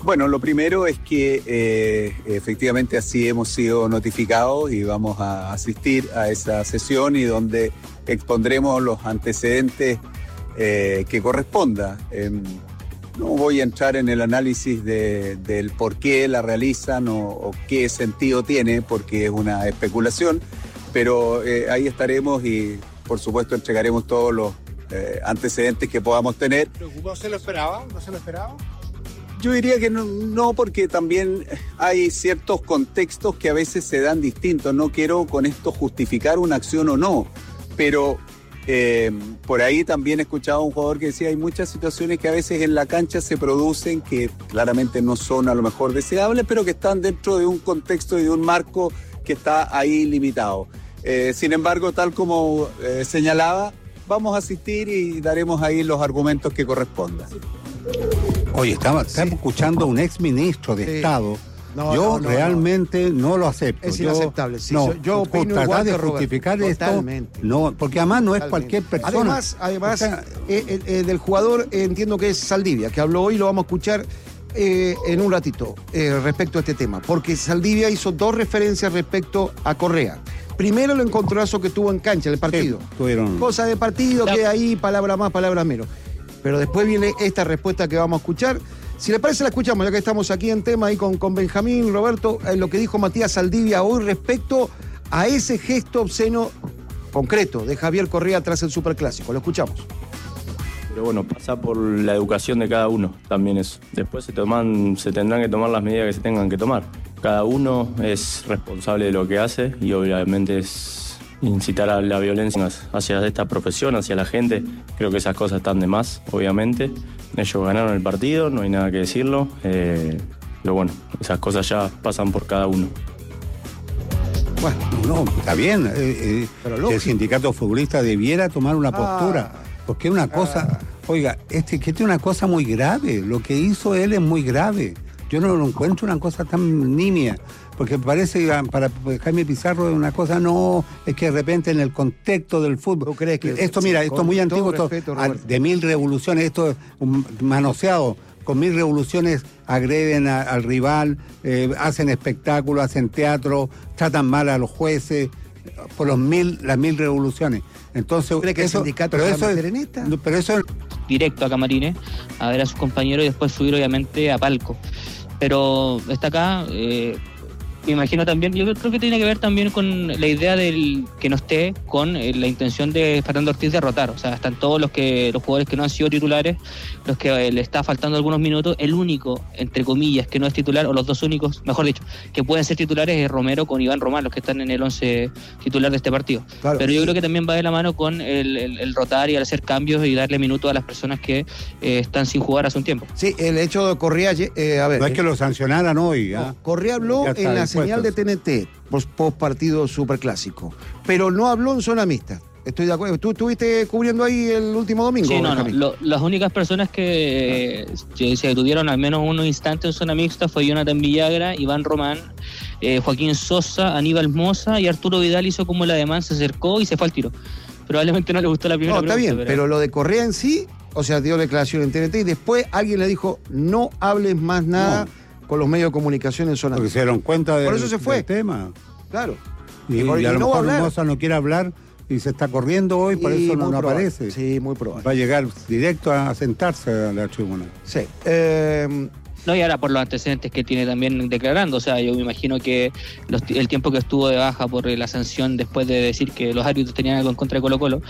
Bueno, lo primero es que efectivamente así hemos sido notificados y vamos a asistir a esa sesión y donde expondremos los antecedentes que corresponda. No voy a entrar en el análisis del por qué la realizan o qué sentido tiene, porque es una especulación, pero ahí estaremos y por supuesto entregaremos todos los antecedentes que podamos tener. ¿No se lo esperaba? ¿No se lo esperaba? Yo diría que no, porque también hay ciertos contextos que a veces se dan distintos. No quiero con esto justificar una acción o no, pero por ahí también he escuchado a un jugador que decía hay muchas situaciones que a veces en la cancha se producen que claramente no son a lo mejor deseables, pero que están dentro de un contexto y de un marco que está ahí limitado. Sin embargo, tal como señalaba, vamos a asistir y daremos ahí los argumentos que correspondan. Oye, estamos escuchando a un ex ministro de Estado. Yo realmente no lo acepto. Es inaceptable. Sí, yo opino tratar de justificar totalmente. Esto. No, porque además no es cualquier persona. Además, del jugador entiendo que es Saldivia, que habló hoy, lo vamos a escuchar en un ratito respecto a este tema. Porque Saldivia hizo dos referencias respecto a Correa. Primero, el encontronazo que tuvo en cancha, en el partido. Cosa de partido, que ahí palabra más, palabra menos. Pero después viene esta respuesta que vamos a escuchar. Si le parece, la escuchamos, ya que estamos aquí en tema ahí con Benjamín, Roberto, lo que dijo Matías Saldivia hoy respecto a ese gesto obsceno concreto de Javier Correa tras el Superclásico. Lo escuchamos. Pero bueno, pasa por la educación de cada uno también eso. Después se tendrán que tomar las medidas que se tengan que tomar. Cada uno es responsable de lo que hace y obviamente es incitar a la violencia hacia esta profesión, hacia la gente. Creo que esas cosas están de más, obviamente. Ellos ganaron el partido, no hay nada que decirlo. Pero bueno, esas cosas ya pasan por cada uno. Bueno, no, está bien. El sindicato futbolista debiera tomar una postura. Porque es una cosa... Oiga, que es una cosa muy grave. Lo que hizo él es muy grave. Yo no lo encuentro una cosa tan nimia. Porque parece que para Jaime Pizarro es una cosa, no, es que de repente en el contexto del fútbol. ¿Tú crees que esto, mira, esto es muy antiguo, respeto, de 1000 revoluciones, esto es un manoseado. Con 1000 revoluciones agreden al rival, hacen espectáculos, hacen teatro, tratan mal a los jueces, por las 1000 revoluciones. Entonces, ¿tú crees que el sindicato se va a meter en esta? Pero eso directo a Camarines, a ver a sus compañeros y después subir obviamente a palco. Pero está acá, me imagino también, yo creo que tiene que ver también con la idea del que no esté con la intención de Fernando Ortiz de rotar. O sea, están todos los jugadores que no han sido titulares, los que le está faltando algunos minutos. El único, entre comillas, que no es titular, o los dos únicos, mejor dicho, que pueden ser titulares es Romero con Iván Román, los que están en el 11 titular de este partido. Claro. Pero yo creo que también va de la mano con el rotar y al hacer cambios y darle minutos a las personas que están sin jugar hace un tiempo. Sí, el hecho de Correa, a ver... No es que lo sancionaran hoy. No, Correa habló en la señal de TNT, post partido Superclásico, pero no habló en zona mixta. Estoy de acuerdo. ¿Tú estuviste cubriendo ahí el último domingo? Sí, las únicas personas que se detuvieron al menos unos instantes en zona mixta fue Jonathan Villagra, Iván Román, Joaquín Sosa, Aníbal Moza y Arturo Vidal hizo como el ademán, se acercó y se fue al tiro. Probablemente no le gustó la primera pregunta. Está bien, pero lo de Correa en sí, o sea, dio declaración en TNT y después alguien le dijo, no hables más nada con los medios de comunicación en zona. Porque se dieron cuenta por eso se fue. Del tema. Claro. Y a lo mejor Moza no quiere hablar y se está corriendo hoy, por eso no aparece. Sí, muy probable. Va a llegar directo a sentarse a la tribuna. Sí. No, y ahora por los antecedentes que tiene también declarando, o sea, yo me imagino que el tiempo que estuvo de baja por la sanción después de decir que los árbitros tenían algo en contra de Colo-Colo,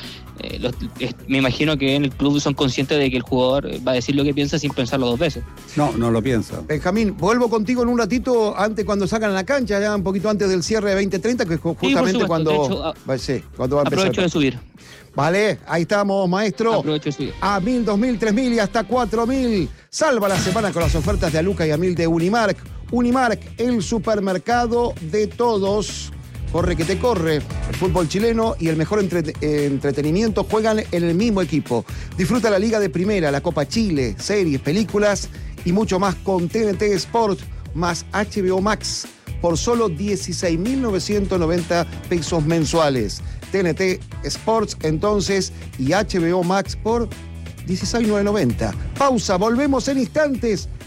me imagino que en el club son conscientes de que el jugador va a decir lo que piensa sin pensarlo dos veces. No lo piensa. Benjamín, vuelvo contigo en un ratito, cuando sacan la cancha, ya un poquito antes del cierre de 2030, que es justamente cuando va a empezar. Aprovecho de subir. Vale, ahí estamos, maestro. Aprovecho de subir. A 1000, 2000, 3000 y hasta 4000. Salva la semana con las ofertas de Aluca y Amil de Unimark. Unimark, el supermercado de todos. Corre que te corre. El fútbol chileno y el mejor entretenimiento juegan en el mismo equipo. Disfruta la Liga de Primera, la Copa Chile, series, películas y mucho más con TNT Sport más HBO Max por solo 16.990 pesos mensuales. TNT Sports entonces y HBO Max por 16.990. Pausa, volvemos en instantes.